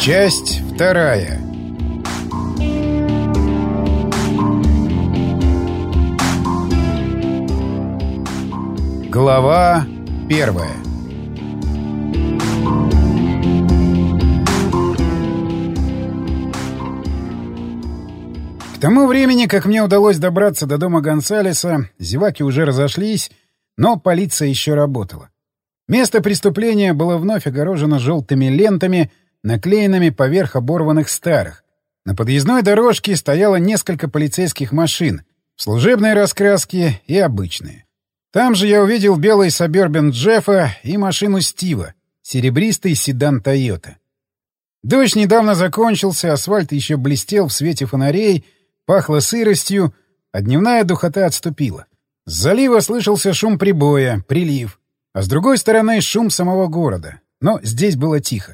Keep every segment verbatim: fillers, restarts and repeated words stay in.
Часть вторая. Глава первая. К тому времени, как мне удалось добраться до дома Гонсалеса, зеваки уже разошлись, но полиция еще работала. Место преступления было вновь огорожено желтыми лентами, наклеенными поверх оборванных старых. На подъездной дорожке стояло несколько полицейских машин, в служебной раскраске и обычные. Там же я увидел белый Сабербен Джеффа и машину Стива, серебристый седан Тойота. Дождь недавно закончился, асфальт еще блестел в свете фонарей, пахло сыростью, а дневная духота отступила. С залива слышался шум прибоя, прилив, а с другой стороны шум самого города. Но здесь было тихо.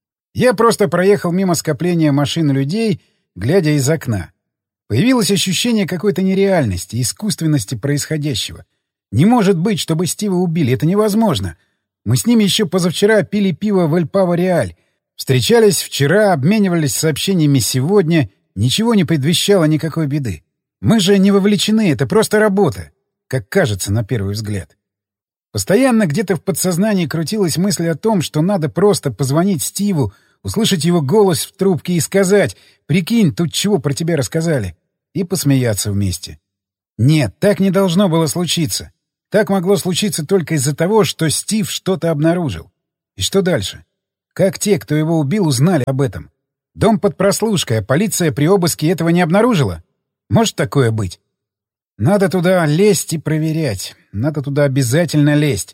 Я просто проехал мимо скопления машин и людей, глядя из окна. Появилось ощущение какой-то нереальности, искусственности происходящего. Не может быть, чтобы Стива убили, это невозможно. Мы с ними еще позавчера пили пиво в Эль Паво Реаль. Встречались вчера, обменивались сообщениями сегодня. Ничего не предвещало никакой беды. Мы же не вовлечены, это просто работа, как кажется на первый взгляд. Постоянно где-то в подсознании крутилась мысль о том, что надо просто позвонить Стиву, услышать его голос в трубке и сказать: «Прикинь, тут чего про тебя рассказали», и посмеяться вместе. Нет, так не должно было случиться. Так могло случиться только из-за того, что Стив что-то обнаружил. И что дальше? Как те, кто его убил, узнали об этом? Дом под прослушкой, а полиция при обыске этого не обнаружила? Может такое быть? Надо туда лезть и проверять. Надо туда обязательно лезть.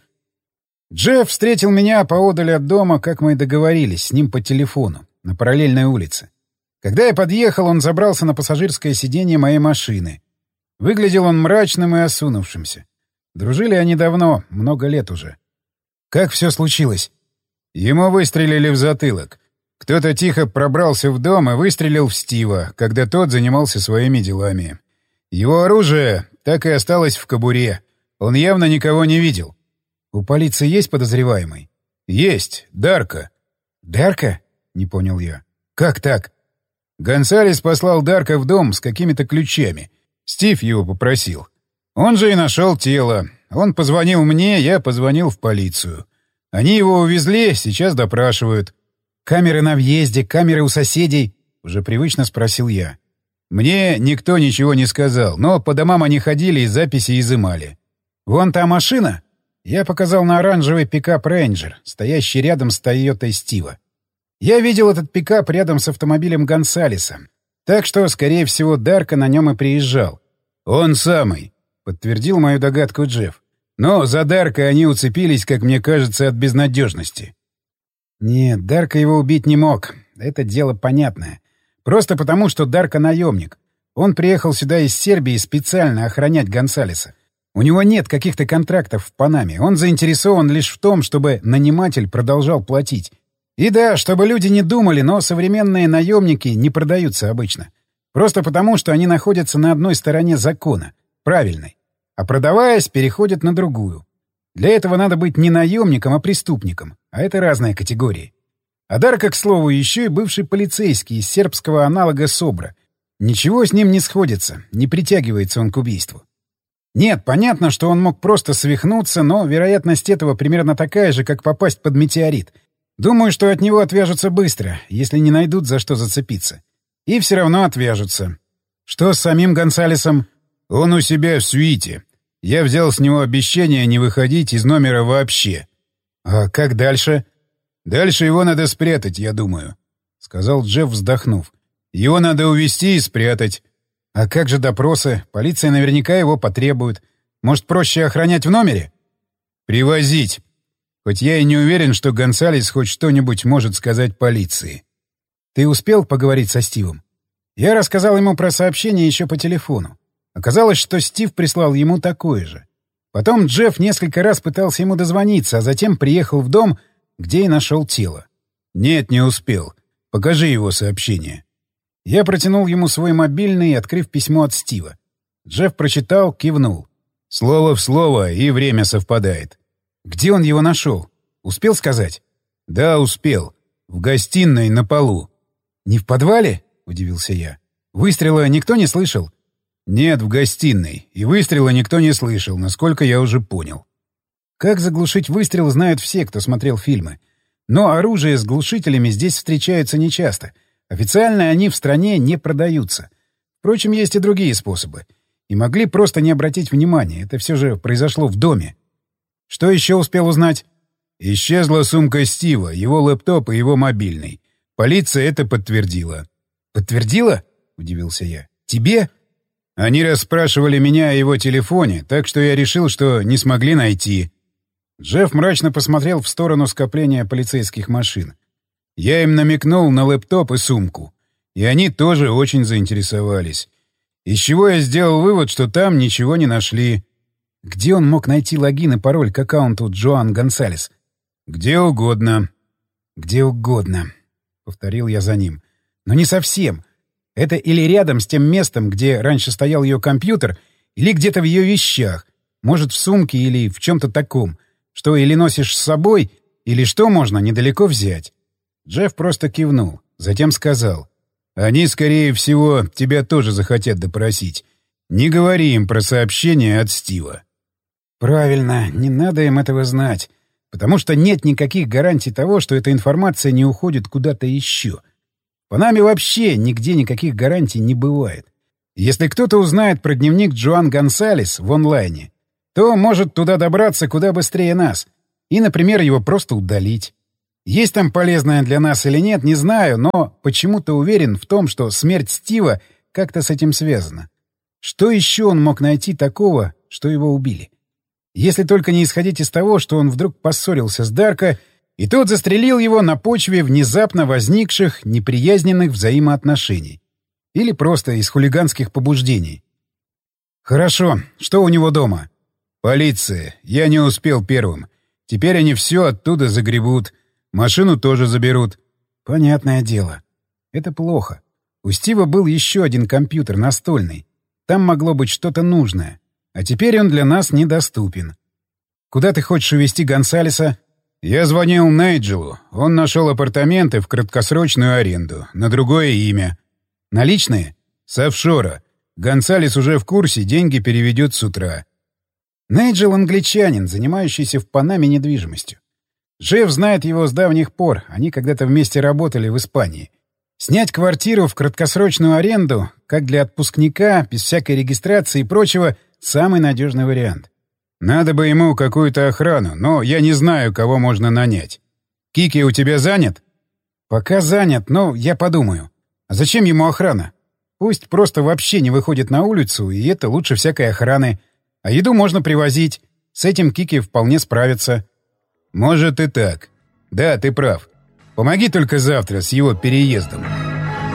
Джефф встретил меня поодаль от дома, как мы и договорились, с ним по телефону, на параллельной улице. Когда я подъехал, он забрался на пассажирское сиденье моей машины. Выглядел он мрачным и осунувшимся. Дружили они давно, много лет уже. Как все случилось? Ему выстрелили в затылок. Кто-то тихо пробрался в дом и выстрелил в Стива, когда тот занимался своими делами. Его оружие так и осталось в кобуре. Он явно никого не видел. У полиции есть подозреваемый? Есть. Дарка. Дарка? Не понял я. Как так? Гонсалес послал Дарка в дом с какими-то ключами. Стив его попросил. Он же и нашел тело. Он позвонил мне, я позвонил в полицию. Они его увезли, сейчас допрашивают. «Камеры на въезде, камеры у соседей?» — уже привычно спросил я. Мне никто ничего не сказал, но по домам они ходили и записи изымали. «Вон та машина?» Я показал на оранжевый пикап «Рейнджер», стоящий рядом с «Тойотой» Стива. Я видел этот пикап рядом с автомобилем Гонсалеса. Так что, скорее всего, Дарка на нем и приезжал. «Он самый», — подтвердил мою догадку Джефф. «Но за Дарка они уцепились, как мне кажется, от безнадежности». Нет, Дарка его убить не мог. Это дело понятное. Просто потому, что Дарка наемник. Он приехал сюда из Сербии специально охранять Гонсалеса. У него нет каких-то контрактов в Панаме. Он заинтересован лишь в том, чтобы наниматель продолжал платить. И да, чтобы люди не думали, но современные наемники не продаются обычно. Просто потому, что они находятся на одной стороне закона, правильной. А продаваясь, переходят на другую. Для этого надо быть не наемником, а преступником. А это разные категории. А Дарка, к слову, еще и бывший полицейский из сербского аналога СОБРа. Ничего с ним не сходится, не притягивается он к убийству. Нет, понятно, что он мог просто свихнуться, но вероятность этого примерно такая же, как попасть под метеорит. Думаю, что от него отвяжутся быстро, если не найдут за что зацепиться. И все равно отвяжутся. Что с самим Гонсалесом? Он у себя в свите. Я взял с него обещание не выходить из номера вообще. А как дальше? Дальше его надо спрятать, я думаю, — сказал Джефф, вздохнув. Его надо увезти и спрятать. А как же допросы? Полиция наверняка его потребует. Может, проще охранять в номере? Привозить. Хоть я и не уверен, что Гонсалес хоть что-нибудь может сказать полиции. Ты успел поговорить со Стивом? Я рассказал ему про сообщение еще по телефону. Оказалось, что Стив прислал ему такое же. Потом Джефф несколько раз пытался ему дозвониться, а затем приехал в дом, где и нашел тело. Нет, не успел. Покажи его сообщение. Я протянул ему свой мобильный, открыв письмо от Стива. Джефф прочитал, кивнул. Слово в слово, и время совпадает. Где он его нашел? Успел сказать? Да, успел. В гостиной на полу. «Не в подвале?» — удивился я. «Выстрела никто не слышал?» «Нет, в гостиной. И выстрела никто не слышал, насколько я уже понял». Как заглушить выстрел, знают все, кто смотрел фильмы. Но оружие с глушителями здесь встречаются нечасто. Официально они в стране не продаются. Впрочем, есть и другие способы. И могли просто не обратить внимания. Это все же произошло в доме. Что еще успел узнать? Исчезла сумка Стива, его лэптоп и его мобильный. Полиция это подтвердила. «Подтвердила?» — удивился я. «Тебе?» Они расспрашивали меня о его телефоне, так что я решил, что не смогли найти. Джефф мрачно посмотрел в сторону скопления полицейских машин. Я им намекнул на лэптоп и сумку. И они тоже очень заинтересовались. Из чего я сделал вывод, что там ничего не нашли. Где он мог найти логин и пароль к аккаунту Джоан Гонсалес? Где угодно. Где угодно, — повторил я за ним. Но не совсем. Это или рядом с тем местом, где раньше стоял ее компьютер, или где-то в ее вещах. Может, в сумке или в чем-то таком, что или носишь с собой, или что можно недалеко взять. Джефф просто кивнул, затем сказал. «Они, скорее всего, тебя тоже захотят допросить. Не говори им про сообщение от Стива». «Правильно, не надо им этого знать, потому что нет никаких гарантий того, что эта информация не уходит куда-то еще. По нами вообще нигде никаких гарантий не бывает. Если кто-то узнает про дневник Джоан Гонсалес в онлайне, то может туда добраться куда быстрее нас и, например, его просто удалить. Есть там полезное для нас или нет, не знаю, но почему-то уверен в том, что смерть Стива как-то с этим связана. Что еще он мог найти такого, что его убили? Если только не исходить из того, что он вдруг поссорился с Дарко, и тот застрелил его на почве внезапно возникших неприязненных взаимоотношений. Или просто из хулиганских побуждений. Хорошо, что у него дома? Полиция. Я не успел первым. Теперь они все оттуда загребут. Машину тоже заберут. Понятное дело. Это плохо. У Стива был еще один компьютер настольный. Там могло быть что-то нужное. А теперь он для нас недоступен. Куда ты хочешь увезти Гонсалеса? Я звонил Найджелу. Он нашел апартаменты в краткосрочную аренду. На другое имя. Наличные? С офшора. Гонсалес уже в курсе, деньги переведет с утра. Найджел — англичанин, занимающийся в Панаме недвижимостью. Джефф знает его с давних пор. Они когда-то вместе работали в Испании. Снять квартиру в краткосрочную аренду, как для отпускника, без всякой регистрации и прочего, самый надежный вариант. Надо бы ему какую-то охрану, но я не знаю, кого можно нанять. Кики у тебя занят? Пока занят, но я подумаю. А зачем ему охрана? Пусть просто вообще не выходит на улицу, и это лучше всякой охраны. А еду можно привозить. С этим Кики вполне справится. Может и так. Да, ты прав. Помоги только завтра с его переездом.